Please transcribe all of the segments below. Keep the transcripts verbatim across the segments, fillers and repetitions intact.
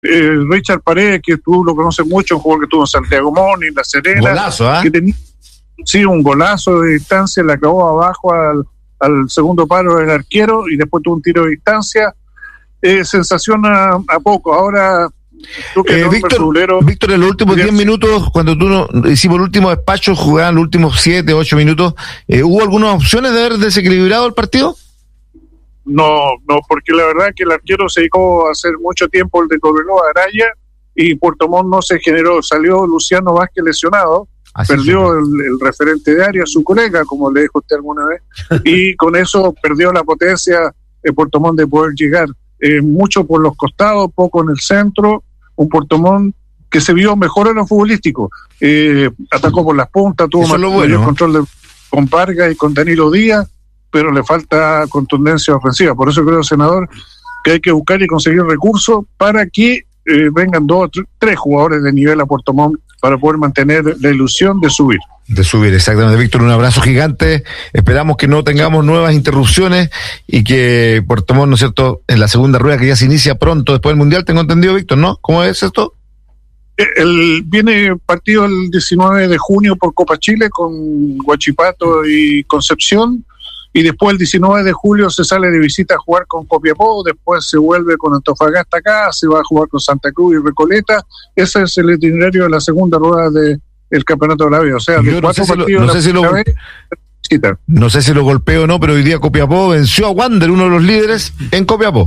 eh, Richard Paredes, que tú lo conoces mucho, un jugador que tuvo en Santiago Moni, en La Serena. Golazo, ¿eh? Que tenía, sí, un golazo de distancia, le acabó abajo al, al segundo palo del arquero y después tuvo un tiro de distancia. Eh, sensación a, a poco. Ahora, tú que eh, Víctor, Rulero, Víctor, en los últimos diez minutos, cuando tú no, hicimos el último despacho, jugaban los últimos siete, ocho minutos, eh, ¿hubo algunas opciones de haber desequilibrado el partido? No, no, porque la verdad que el arquero se dedicó a hacer mucho tiempo el de Cobreloa, Araya, y Puerto Montt no se generó. Salió Luciano Vázquez lesionado, Así perdió el, el referente de área, su colega, como le dijo usted alguna vez, y con eso perdió la potencia de Puerto Montt de poder llegar. Eh, mucho por los costados, poco en el centro, un Puerto Montt que se vio mejor en lo futbolístico. Eh, atacó por las puntas, tuvo más bueno. control de, con Vargas y con Danilo Díaz, pero le falta contundencia ofensiva. Por eso creo, senador, que hay que buscar y conseguir recursos para que eh, vengan dos o tres jugadores de nivel a Puerto Montt para poder mantener la ilusión de subir. De subir, exactamente. Víctor, un abrazo gigante. Esperamos que no tengamos nuevas interrupciones y que Puerto Montt, ¿no es cierto?, en la segunda rueda que ya se inicia pronto después del Mundial, tengo entendido, Víctor, ¿no? ¿Cómo es esto? El, viene partido el diecinueve de junio por Copa Chile con Huachipato y Concepción, y después el diecinueve de julio se sale de visita a jugar con Copiapó, después se vuelve con Antofagasta acá, se va a jugar con Santa Cruz y Recoleta. Ese es el itinerario de la segunda rueda de el campeonato de la vida, o sea, de cuatro no partidos. No sé si lo, no sé si lo No sé si lo golpeo o no, pero hoy día Copiapó venció a Wander, uno de los líderes, en Copiapó.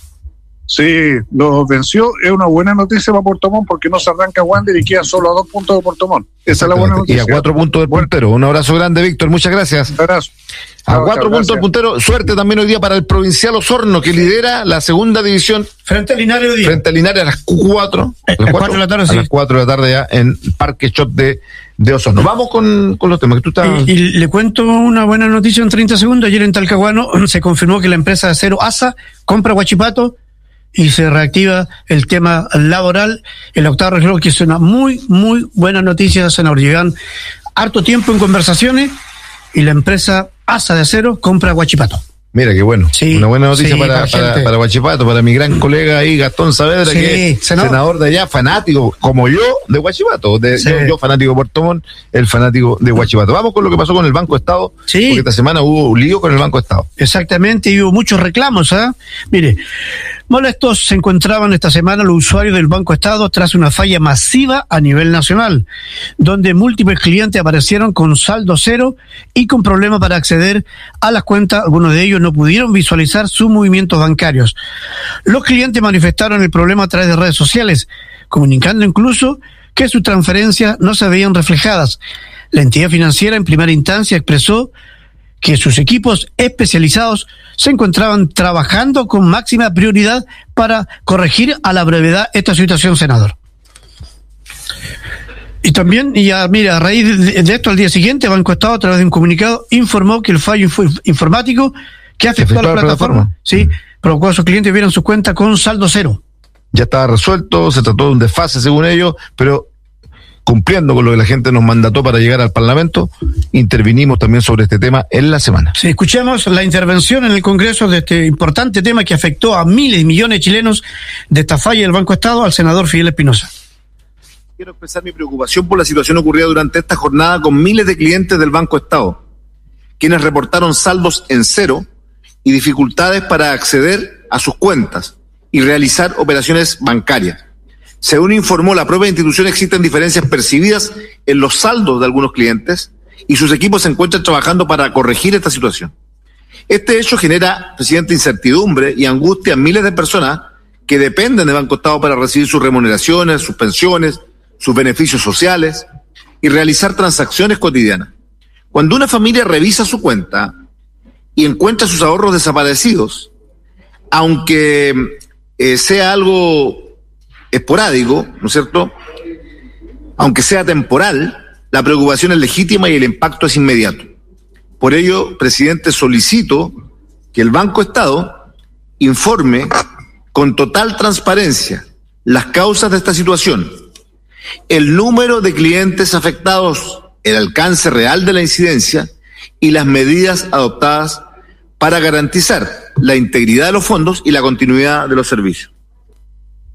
Sí, lo venció. Es una buena noticia para Puerto Montt porque no se arranca Wander y queda solo a dos puntos de Puerto Montt. Esa es la buena noticia. Y a cuatro puntos del puntero. Un abrazo grande, Víctor. Muchas gracias. Un abrazo. A chao, cuatro chao, puntos del puntero. Suerte también hoy día para el Provincial Osorno, que lidera la segunda división. Frente a Linares hoy día. Frente a Linares a las cuatro. A las cuatro de la tarde, sí. A las cuatro de la tarde ya en Parque Shop de, de Osorno. Vamos con, con los temas que tú estás. Y, y le cuento una buena noticia en treinta segundos. Ayer en Talcahuano se confirmó que la empresa de acero ASA compra Huachipato y se reactiva el tema laboral en la octava región, que es una muy, muy buena noticia, senador. Llevan harto tiempo en conversaciones y la empresa ASA de acero compra Huachipato. Mira, qué bueno. Sí, una buena noticia sí, para, para, para, para Huachipato, para mi gran colega ahí, Gastón Saavedra, sí, que es senador. senador de allá, fanático, como yo, de Huachipato. De, sí. yo, yo fanático de Puerto Montt, el fanático de Huachipato. Vamos con lo que pasó con el Banco Estado, sí. porque esta semana hubo un lío con el Banco Estado. Exactamente, y hubo muchos reclamos, ¿ah? ¿eh? Mire, molestos se encontraban esta semana los usuarios del Banco Estado tras una falla masiva a nivel nacional, donde múltiples clientes aparecieron con saldo cero y con problemas para acceder a las cuentas. Algunos de ellos no pudieron visualizar sus movimientos bancarios. Los clientes manifestaron el problema a través de redes sociales, comunicando incluso que sus transferencias no se veían reflejadas. La entidad financiera en primera instancia expresó que sus equipos especializados se encontraban trabajando con máxima prioridad para corregir a la brevedad esta situación, senador. Y también, y ya, mira, a raíz de, de esto, al día siguiente, Banco Estado, a través de un comunicado, informó que el fallo inf- informático que afectó a la plataforma, plataforma. Sí, provocó a sus clientes vieran su cuenta con saldo cero. Ya estaba resuelto, se trató de un desfase según ellos, pero cumpliendo con lo que la gente nos mandató para llegar al Parlamento, intervinimos también sobre este tema en la semana. Sí, escuchemos la intervención en el Congreso de este importante tema que afectó a miles y millones de chilenos de esta falla del Banco Estado, al senador Fidel Espinosa. Quiero expresar mi preocupación por la situación ocurrida durante esta jornada con miles de clientes del Banco Estado, quienes reportaron saldos en cero y dificultades para acceder a sus cuentas y realizar operaciones bancarias. Según informó la propia institución, existen diferencias percibidas en los saldos de algunos clientes y sus equipos se encuentran trabajando para corregir esta situación. Este hecho genera, presidente, incertidumbre y angustia en miles de personas que dependen de Banco Estado para recibir sus remuneraciones, sus pensiones, sus beneficios sociales y realizar transacciones cotidianas. Cuando una familia revisa su cuenta y encuentra sus ahorros desaparecidos, aunque eh, sea algo esporádico, ¿no es cierto?, aunque sea temporal, la preocupación es legítima y el impacto es inmediato. Por ello, presidente, solicito que el Banco Estado informe con total transparencia las causas de esta situación, el número de clientes afectados, el alcance real de la incidencia y las medidas adoptadas para garantizar la integridad de los fondos y la continuidad de los servicios.